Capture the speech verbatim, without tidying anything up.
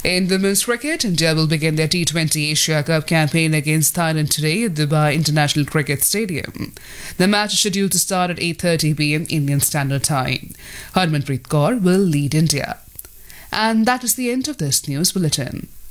In women's cricket, India will begin their T twenty Asia Cup campaign against Thailand today at Dubai International Cricket Stadium. The match is scheduled to start at eight thirty p m Indian Standard Time. Harmanpreet Kaur will lead India. And that is the end of this news bulletin.